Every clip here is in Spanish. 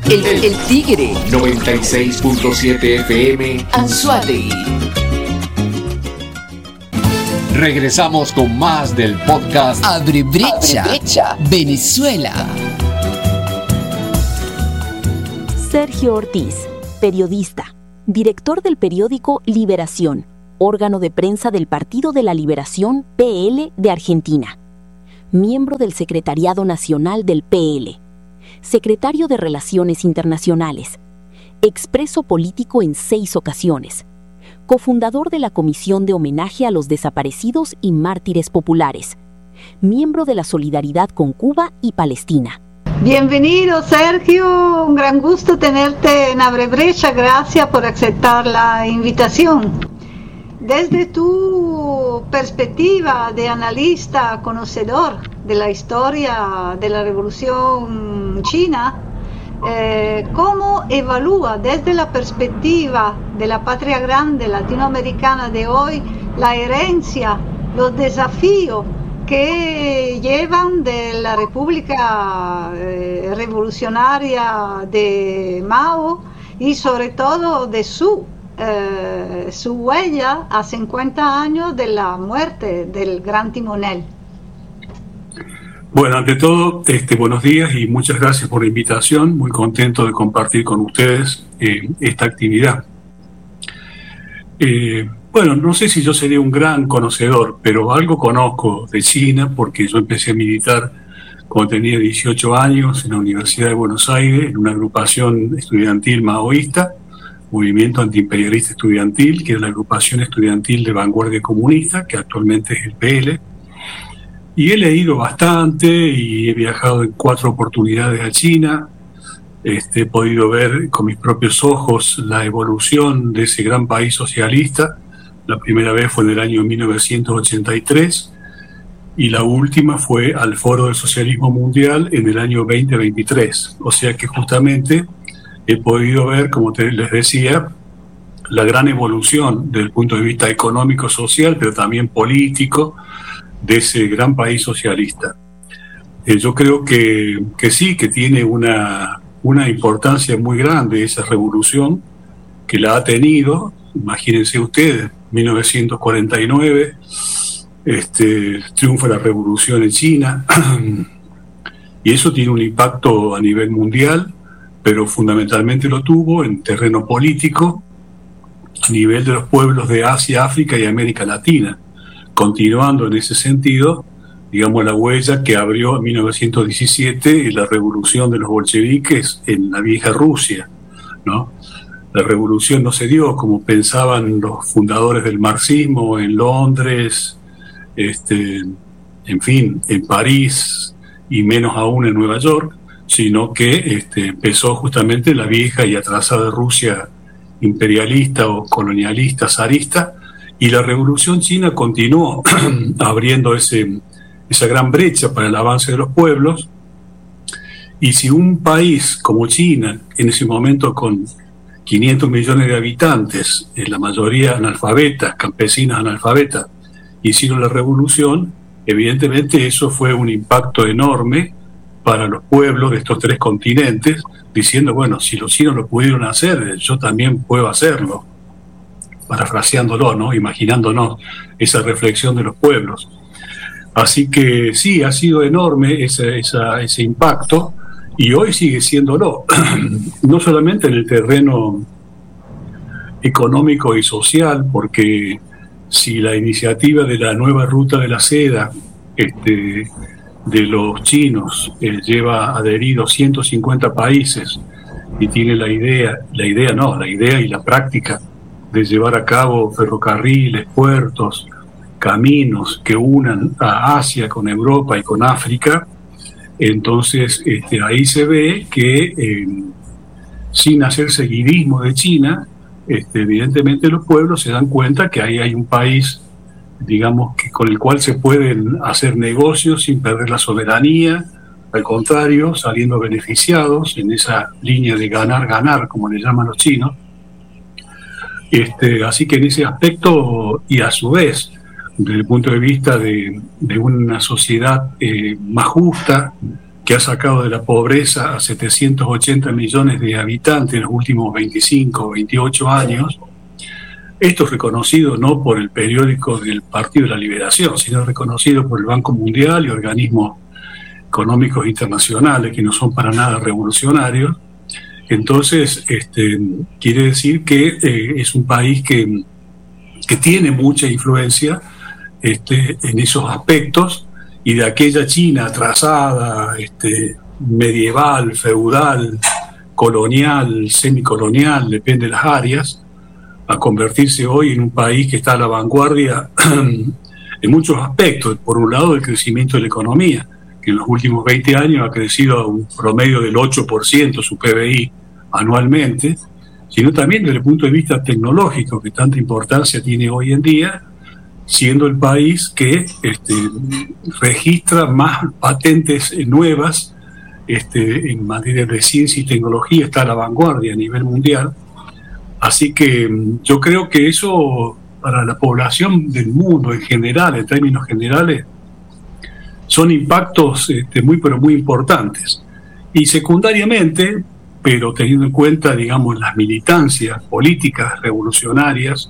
El Tigre 96.7 FM Anzoátegui. Regresamos con más del podcast Abre Brecha, Venezuela. Sergio Ortiz, periodista, director del periódico Liberación, órgano de prensa del Partido de la Liberación PL de Argentina, miembro del Secretariado Nacional del PL, secretario de Relaciones Internacionales, expreso político en 6 ocasiones, cofundador de la Comisión de Homenaje a los Desaparecidos y Mártires Populares, miembro de la Solidaridad con Cuba y Palestina. Bienvenido, Sergio, un gran gusto tenerte en Abre Brecha, gracias por aceptar la invitación. Desde tu perspectiva de analista conocedor de la historia de la Revolución China, ¿cómo evalúa desde la perspectiva de la patria grande latinoamericana de hoy la herencia, los desafíos que llevan de la República Revolucionaria de Mao y sobre todo de su huella a 50 años de la muerte del gran timonel? Bueno, ante todo, buenos días y muchas gracias por la invitación. Muy contento de compartir con ustedes esta actividad. Bueno, no sé si yo sería un gran conocedor, pero algo conozco de China porque yo empecé a militar cuando tenía 18 años en la Universidad de Buenos Aires, en una agrupación estudiantil maoísta, Movimiento Antiimperialista Estudiantil, que es la agrupación estudiantil de vanguardia comunista, que actualmente es el PL. Y he leído bastante y he viajado en 4 oportunidades a China. He podido ver con mis propios ojos la evolución de ese gran país socialista. La primera vez fue en el año 1983 y la última fue al Foro del Socialismo Mundial en el año 2023. O sea que justamente he podido ver, como les decía, la gran evolución desde el punto de vista económico, social, pero también político de ese gran país socialista. Yo creo que sí, que tiene una importancia muy grande esa revolución, que la ha tenido. Imagínense ustedes, 1949, triunfa la revolución en China, y eso tiene un impacto a nivel mundial, pero fundamentalmente lo tuvo en terreno político, a nivel de los pueblos de Asia, África y América Latina, continuando en ese sentido, digamos, la huella que abrió en 1917 la revolución de los bolcheviques en la vieja Rusia, ¿no? La revolución no se dio como pensaban los fundadores del marxismo en Londres, en fin, en París y menos aún en Nueva York, sino que empezó justamente la vieja y atrasada Rusia imperialista o colonialista, zarista, y la revolución china continuó abriendo esa gran brecha para el avance de los pueblos. Y si un país como China, en ese momento con 500 millones de habitantes, la mayoría analfabetas, campesinas analfabetas, hicieron la revolución, evidentemente eso fue un impacto enorme para los pueblos de estos 3 continentes, diciendo, bueno, si los chinos lo pudieron hacer, yo también puedo hacerlo, parafraseándolo, ¿no? Imaginándonos esa reflexión de los pueblos. Así que sí, ha sido enorme ese impacto, y hoy sigue siéndolo, no solamente en el terreno económico y social, porque si la iniciativa de la nueva ruta de la seda de los chinos lleva adheridos 150 países y tiene la idea y la práctica de llevar a cabo ferrocarriles, puertos, caminos que unan a Asia con Europa y con África, entonces ahí se ve que sin hacer seguidismo de China, evidentemente los pueblos se dan cuenta que ahí hay un país, digamos, que con el cual se pueden hacer negocios sin perder la soberanía, al contrario, saliendo beneficiados en esa línea de ganar, como le llaman los chinos. Así que en ese aspecto, y a su vez, desde el punto de vista de una sociedad más justa, que ha sacado de la pobreza a 780 millones de habitantes en los últimos 25 o 28 años. Esto es reconocido no por el periódico del Partido de la Liberación, sino reconocido por el Banco Mundial y organismos económicos internacionales que no son para nada revolucionarios. Entonces, quiere decir que es un país que tiene mucha influencia en esos aspectos, y de aquella China atrasada, medieval, feudal, colonial, semicolonial, depende de las áreas, a convertirse hoy en un país que está a la vanguardia en muchos aspectos. Por un lado, el crecimiento de la economía, que en los últimos 20 años ha crecido a un promedio del 8% su PBI anualmente, sino también desde el punto de vista tecnológico, que tanta importancia tiene hoy en día, siendo el país que registra más patentes nuevas en materia de ciencia y tecnología, está a la vanguardia a nivel mundial. Así que yo creo que eso, para la población del mundo en general, en términos generales, son impactos muy importantes. Y secundariamente, pero teniendo en cuenta, digamos, las militancias políticas revolucionarias,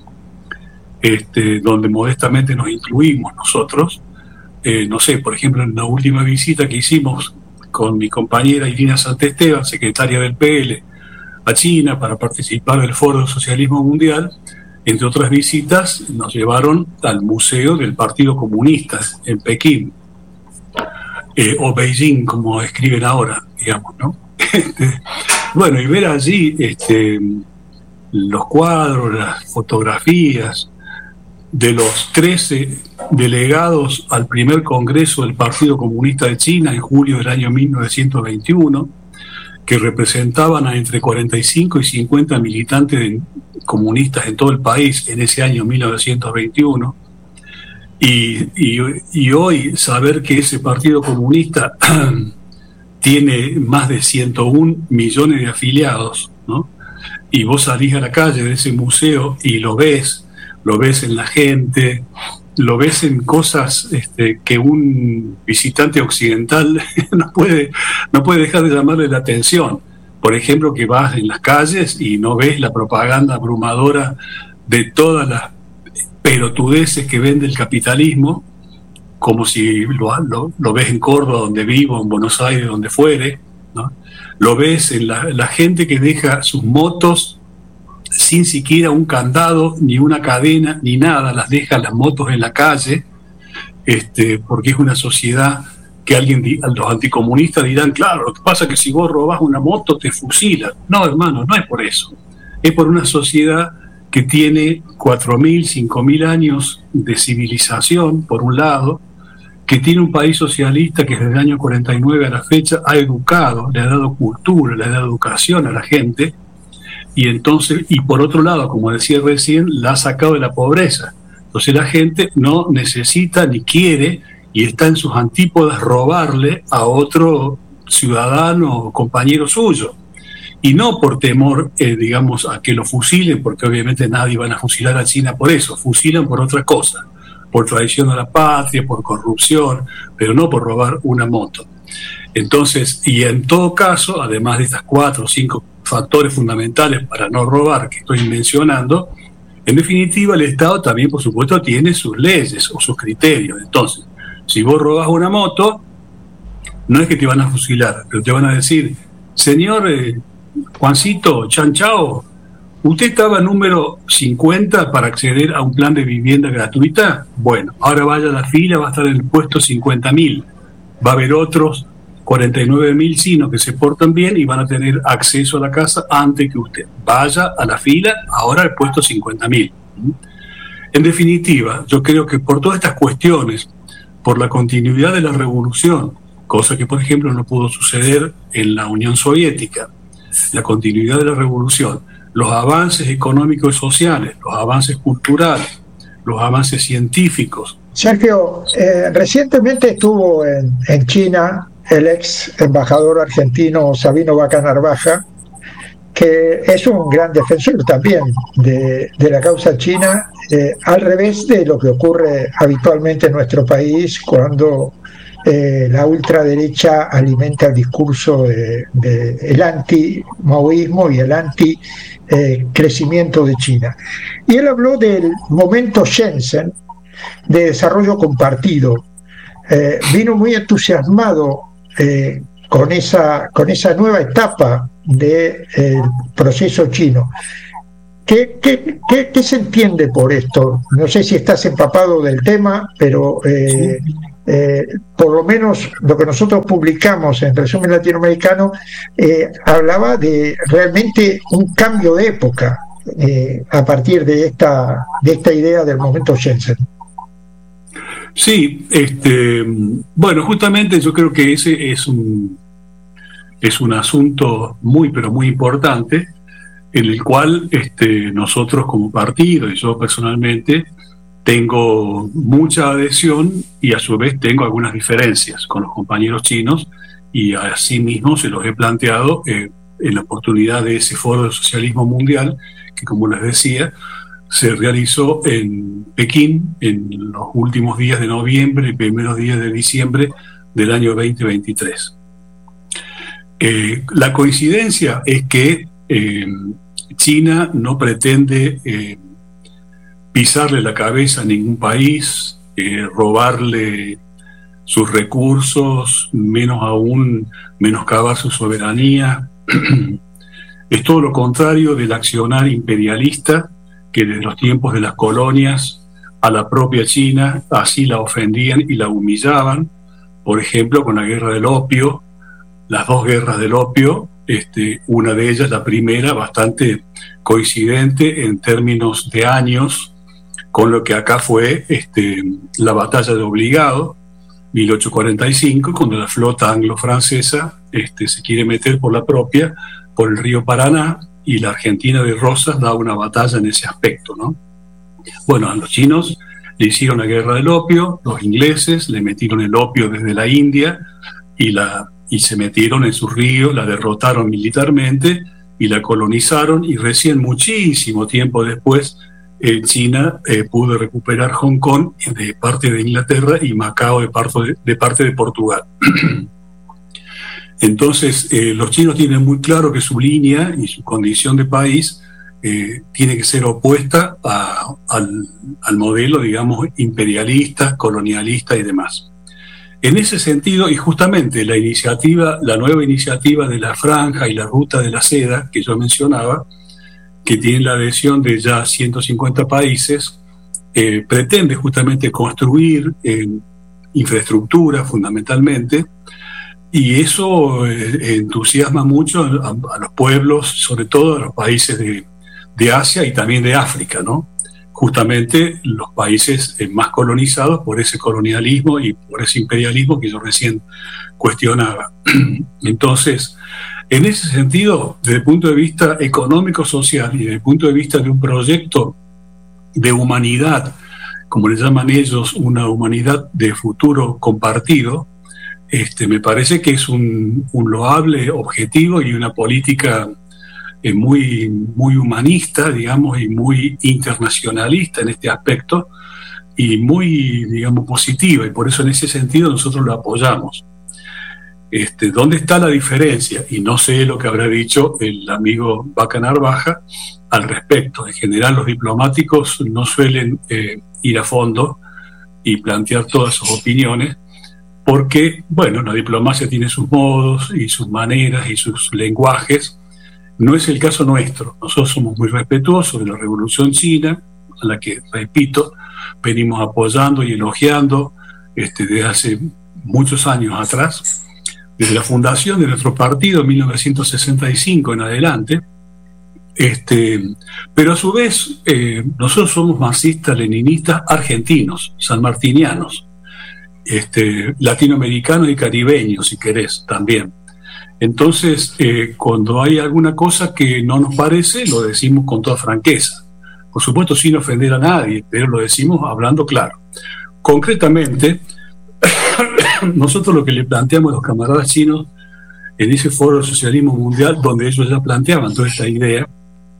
donde modestamente nos incluimos nosotros, no sé, por ejemplo, en la última visita que hicimos con mi compañera Irina Santesteban, secretaria del PL, a China para participar del Foro del Socialismo Mundial, entre otras visitas nos llevaron al Museo del Partido Comunista en Pekín, o Beijing, como escriben ahora, digamos, ¿no? Bueno, y ver allí los cuadros, las fotografías de los 13 delegados al primer Congreso del Partido Comunista de China en julio del año 1921, que representaban a entre 45 y 50 militantes comunistas en todo el país en ese año 1921, y hoy saber que ese Partido Comunista tiene más de 101 millones de afiliados, ¿no? Y vos salís a la calle de ese museo y lo ves en la gente, lo ves en cosas que un visitante occidental no puede dejar de llamarle la atención. Por ejemplo, que vas en las calles y no ves la propaganda abrumadora de todas las pelotudeces que vende el capitalismo, como si lo ves en Córdoba, donde vivo, en Buenos Aires, donde fuere, ¿no? Lo ves en la gente que deja sus motos sin siquiera un candado, ni una cadena, ni nada, las deja las motos en la calle, porque es una sociedad que los anticomunistas dirán, claro, lo que pasa es que si vos robás una moto te fusilan. No, hermano, no es por eso. Es por una sociedad que tiene 4.000, 5.000 años de civilización, por un lado, que tiene un país socialista que desde el año 49 a la fecha ha educado, le ha dado cultura, le ha dado educación a la gente, y por otro lado, como decía recién, la ha sacado de la pobreza. Entonces la gente no necesita ni quiere, y está en sus antípodas, robarle a otro ciudadano o compañero suyo. Y no por temor, digamos, a que lo fusilen, porque obviamente nadie van a fusilar a China por eso, fusilan por otra cosa, por traición a la patria, por corrupción, pero no por robar una moto. Entonces, y en todo caso, además de estas 4 o 5 factores fundamentales para no robar que estoy mencionando, en definitiva el Estado también, por supuesto, tiene sus leyes o sus criterios. Entonces, si vos robás una moto, no es que te van a fusilar, pero te van a decir, señor Juancito Chanchao, ¿usted estaba número 50 para acceder a un plan de vivienda gratuita? Bueno, ahora vaya a la fila, va a estar en el puesto 50.000. Va a haber otros 49.000 chinos que se portan bien y van a tener acceso a la casa antes que usted. Vaya a la fila, ahora al puesto 50.000. En definitiva, yo creo que por todas estas cuestiones, por la continuidad de la revolución, cosa que, por ejemplo, no pudo suceder en la Unión Soviética, la continuidad de la revolución, los avances económicos y sociales, los avances culturales, los avances científicos. Sergio, recientemente estuvo en China el ex embajador argentino Sabino Vaca Narvaja, que es un gran defensor también de la causa china, al revés de lo que ocurre habitualmente en nuestro país cuando la ultraderecha alimenta el discurso de el anti-maoísmo y el anti-crecimiento de China. Y él habló del momento Shenzhen de desarrollo compartido. Vino muy entusiasmado con esa nueva etapa del proceso chino. ¿Qué se entiende por esto? No sé si estás empapado del tema, pero por lo menos lo que nosotros publicamos en Resumen Latinoamericano hablaba de realmente un cambio de época a partir de esta idea del momento Shenzhen. Sí, bueno, justamente yo creo que ese es un asunto muy, pero muy importante, en el cual nosotros como partido y yo personalmente tengo mucha adhesión y a su vez tengo algunas diferencias con los compañeros chinos, y así mismo se los he planteado en la oportunidad de ese foro de socialismo mundial que, como les decía, se realizó en Pekín en los últimos días de noviembre y primeros días de diciembre del año 2023. La coincidencia es que China no pretende pisarle la cabeza a ningún país, robarle sus recursos, menos aún menoscabar su soberanía. Es todo lo contrario del accionar imperialista que desde los tiempos de las colonias a la propia China así la ofendían y la humillaban, por ejemplo con la guerra del opio, las dos guerras del opio, una de ellas, la primera, bastante coincidente en términos de años con lo que acá fue la batalla de Obligado, 1845, cuando la flota anglo-francesa se quiere meter por la propia, por el río Paraná, y la Argentina de Rosas da una batalla en ese aspecto, ¿no? Bueno, a los chinos le hicieron la guerra del opio, los ingleses le metieron el opio desde la India y se metieron en su río, la derrotaron militarmente y la colonizaron, y recién muchísimo tiempo después China pudo recuperar Hong Kong de parte de Inglaterra y Macao de parte de Portugal. Entonces los chinos tienen muy claro que su línea y su condición de país tiene que ser opuesta al modelo, digamos, imperialista, colonialista y demás. En ese sentido, y justamente la nueva iniciativa de la Franja y la Ruta de la Seda, que yo mencionaba, que tiene la adhesión de ya 150 países, pretende justamente construir infraestructura fundamentalmente, y eso entusiasma mucho a los pueblos, sobre todo a los países de Asia y también de África, ¿no? Justamente los países más colonizados por ese colonialismo y por ese imperialismo que yo recién cuestionaba. Entonces, en ese sentido, desde el punto de vista económico-social y desde el punto de vista de un proyecto de humanidad, como le llaman ellos, una humanidad de futuro compartido, me parece que es un loable objetivo y una política muy, muy humanista, digamos, y muy internacionalista en este aspecto, y muy, digamos, positiva, y por eso en ese sentido nosotros lo apoyamos. ¿Dónde está la diferencia? Y no sé lo que habrá dicho el amigo Vaca Narvaja al respecto. En general los diplomáticos no suelen ir a fondo y plantear todas sus opiniones, porque, bueno, la diplomacia tiene sus modos y sus maneras y sus lenguajes. No es el caso nuestro. Nosotros somos muy respetuosos de la Revolución China, a la que, repito, venimos apoyando y elogiando desde hace muchos años atrás, desde la fundación de nuestro partido en 1965 en adelante. Pero a su vez nosotros somos marxistas-leninistas argentinos, sanmartinianos, latinoamericanos y caribeños, si querés, también. Entonces, cuando hay alguna cosa que no nos parece, lo decimos con toda franqueza. Por supuesto, sin ofender a nadie, pero lo decimos hablando claro. Concretamente, nosotros lo que le planteamos a los camaradas chinos en ese foro del socialismo mundial, donde ellos ya planteaban toda esta idea,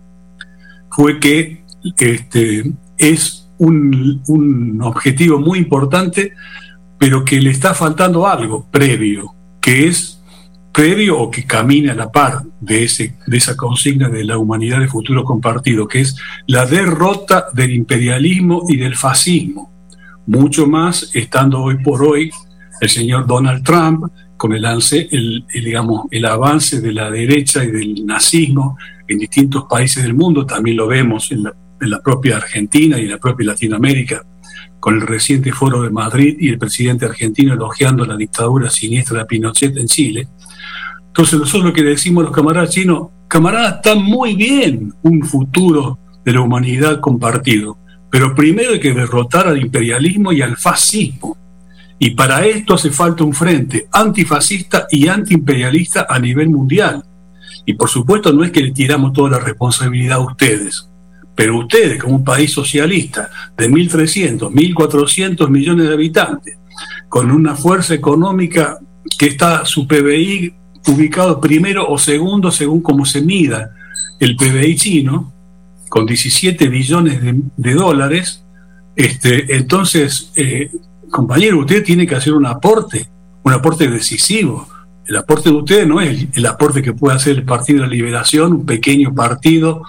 fue que es un objetivo muy importante pero que le está faltando algo previo, que es previo o que camina a la par de esa consigna de la humanidad de futuro compartido, que es la derrota del imperialismo y del fascismo. Mucho más estando hoy por hoy el señor Donald Trump con el avance de la derecha y del nazismo en distintos países del mundo. También lo vemos en la propia Argentina y en la propia Latinoamérica, con el reciente foro de Madrid y el presidente argentino elogiando la dictadura siniestra de Pinochet en Chile. Entonces nosotros lo que le decimos a los camaradas chinos: camaradas, está muy bien un futuro de la humanidad compartido, pero primero hay que derrotar al imperialismo y al fascismo. Y para esto hace falta un frente antifascista y antiimperialista a nivel mundial. Y por supuesto no es que le tiramos toda la responsabilidad a ustedes, pero ustedes, como un país socialista de 1.300, 1.400 millones de habitantes, con una fuerza económica que está su PBI ubicado primero o segundo según cómo se mida el PBI chino, con 17 billones de dólares, entonces, compañero, usted tiene que hacer un aporte decisivo. El aporte de ustedes no es el aporte que puede hacer el Partido de la Liberación, un pequeño partido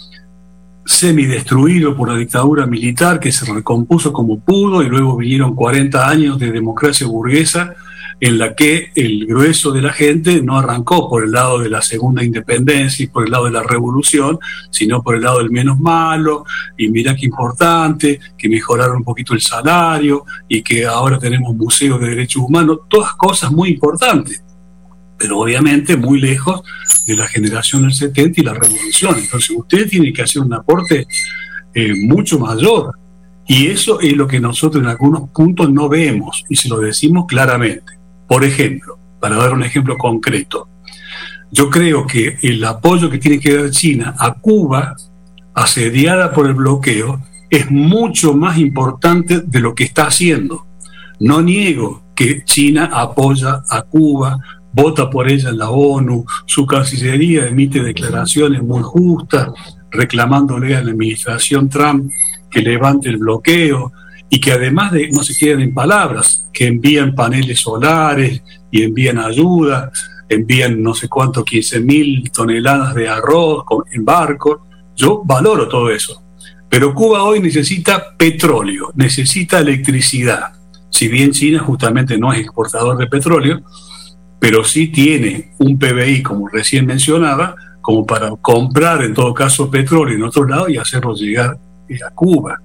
semidestruido por la dictadura militar que se recompuso como pudo, y luego vinieron 40 años de democracia burguesa en la que el grueso de la gente no arrancó por el lado de la segunda independencia y por el lado de la revolución, sino por el lado del menos malo, y mira qué importante, que mejoraron un poquito el salario y que ahora tenemos museos de derechos humanos, todas cosas muy importantes, pero obviamente muy lejos de la generación del 70 y la revolución. Entonces usted tiene que hacer un aporte mucho mayor, y eso es lo que nosotros en algunos puntos no vemos, y se lo decimos claramente. Por ejemplo, para dar un ejemplo concreto, yo creo que el apoyo que tiene que dar China a Cuba, asediada por el bloqueo, es mucho más importante de lo que está haciendo. No niego que China apoya a Cuba, vota por ella en la ONU, su Cancillería emite declaraciones muy justas, reclamándole a la administración Trump que levante el bloqueo, y que además de, no se queden en palabras, que envían paneles solares y envían ayuda, envían no sé cuánto, 15.000 toneladas de arroz en barcos. Yo valoro todo eso. Pero Cuba hoy necesita petróleo, necesita electricidad. Si bien China justamente no es exportador de petróleo, pero sí tiene un PBI, como recién mencionaba, como para comprar en todo caso petróleo en otro lado y hacerlo llegar a Cuba.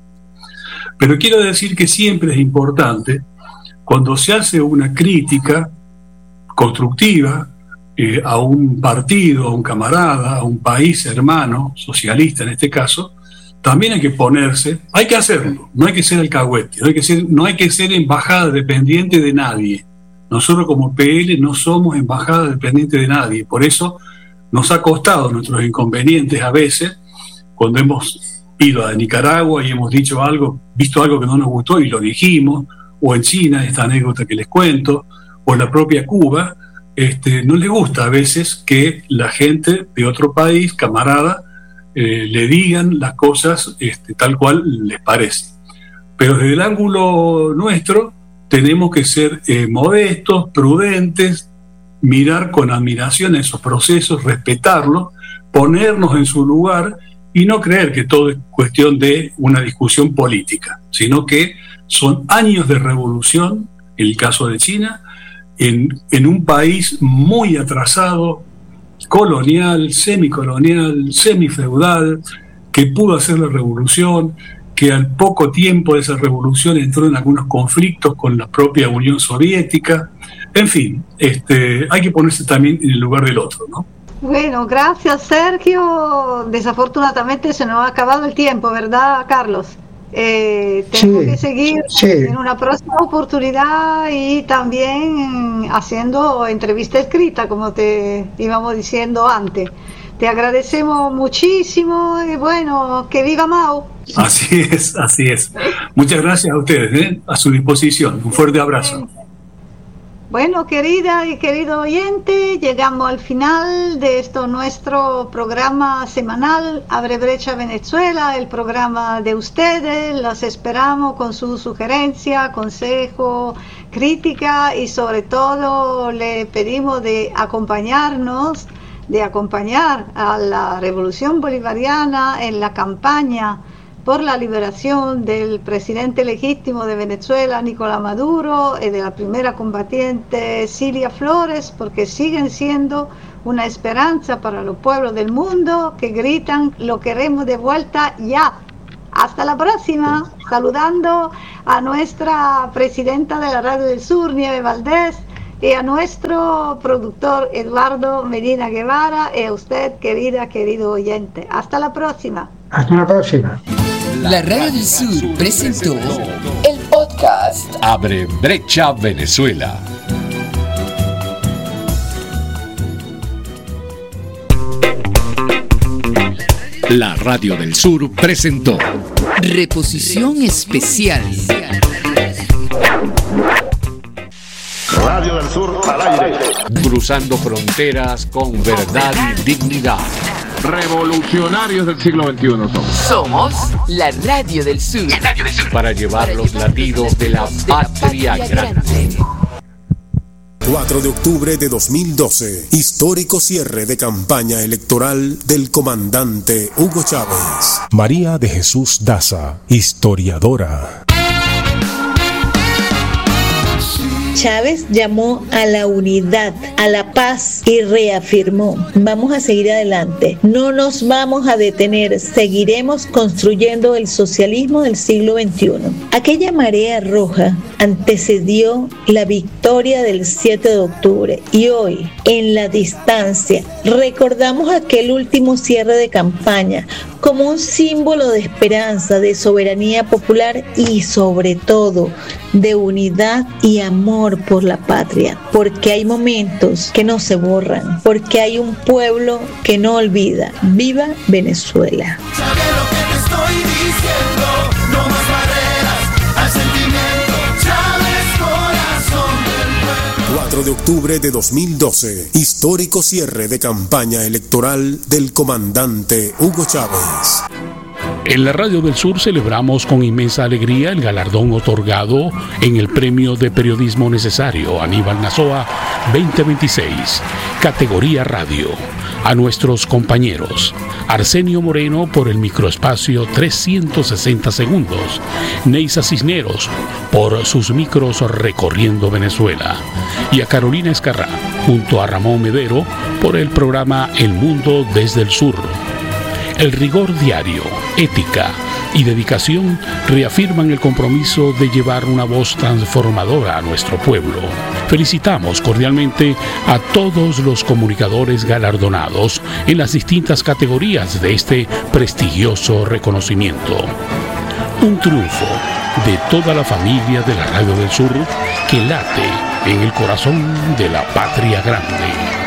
Pero quiero decir que siempre es importante, cuando se hace una crítica constructiva a un partido, a un camarada, a un país hermano, socialista en este caso, también hay que ponerse, hay que hacerlo, no hay que ser alcahuete, no hay que ser embajada dependiente de nadie. Nosotros como PL no somos embajada dependiente de nadie, por eso nos ha costado nuestros inconvenientes a veces, cuando hemos ido a Nicaragua y hemos dicho algo, visto algo que no nos gustó y lo dijimos, o en China, esta anécdota que les cuento, o en la propia Cuba, no les gusta a veces que la gente de otro país, camarada, le digan las cosas tal cual les parece. Pero desde el ángulo nuestro tenemos que ser modestos, prudentes, mirar con admiración esos procesos, respetarlos, ponernos en su lugar y no creer que todo es cuestión de una discusión política, sino que son años de revolución, en el caso de China, en un país muy atrasado, colonial, semicolonial, semifeudal, que pudo hacer la revolución, que al poco tiempo de esa revolución entró en algunos conflictos con la propia Unión Soviética. En fin, hay que ponerse también en el lugar del otro, ¿no? Bueno, gracias Sergio. Desafortunadamente se nos ha acabado el tiempo, ¿verdad, Carlos? Tenemos que seguir en una próxima oportunidad y también haciendo entrevista escrita, como te íbamos diciendo antes. Te agradecemos muchísimo y bueno, que viva Mao. Así es. Muchas gracias a ustedes, a su disposición. Un fuerte abrazo. Bueno, querida y querido oyente, llegamos al final de nuestro programa semanal Abre Brecha Venezuela, el programa de ustedes. Los esperamos con su sugerencia, consejo, crítica y sobre todo le pedimos de acompañarnos, de acompañar a la Revolución Bolivariana en la campaña por la liberación del presidente legítimo de Venezuela, Nicolás Maduro, y de la primera combatiente Cilia Flores, porque siguen siendo una esperanza para los pueblos del mundo que gritan: lo queremos de vuelta ya. Hasta la próxima, saludando a nuestra presidenta de la Radio del Sur, Nieve Valdés, y a nuestro productor Eduardo Medina Guevara, y a usted, querido oyente. Hasta la próxima. Hasta la próxima. La Radio del Sur presentó el podcast Abre Brecha Venezuela. La Radio del Sur presentó Reposición Especial. Radio del Sur al aire. Cruzando fronteras con verdad y dignidad. Revolucionarios del siglo XXI Somos la Radio del Sur. Para llevar los latidos de la patria grande. 4 de octubre de 2012, histórico cierre de campaña electoral del comandante Hugo Chávez. María de Jesús Daza, historiadora. Chávez llamó a la unidad, a la paz y reafirmó: vamos a seguir adelante, no nos vamos a detener, seguiremos construyendo el socialismo del siglo XXI. Aquella marea roja antecedió la victoria del 7 de octubre y hoy, en la distancia, recordamos aquel último cierre de campaña como un símbolo de esperanza, de soberanía popular y sobre todo de unidad y amor por la patria, porque hay momentos que no se borran, porque hay un pueblo que no olvida. ¡Viva Venezuela! 4 de octubre de 2012, histórico cierre de campaña electoral del comandante Hugo Chávez. En la Radio del Sur celebramos con inmensa alegría el galardón otorgado en el Premio de Periodismo Necesario Aníbal Nazoa 2026, categoría Radio, a nuestros compañeros Arsenio Moreno por el microespacio 360 segundos, Neisa Cisneros por sus micros recorriendo Venezuela y a Carolina Escarrá junto a Ramón Medero por el programa El Mundo desde el Sur. El rigor diario, ética y dedicación reafirman el compromiso de llevar una voz transformadora a nuestro pueblo. Felicitamos cordialmente a todos los comunicadores galardonados en las distintas categorías de este prestigioso reconocimiento. Un triunfo de toda la familia de la Radio del Sur que late en el corazón de la patria grande.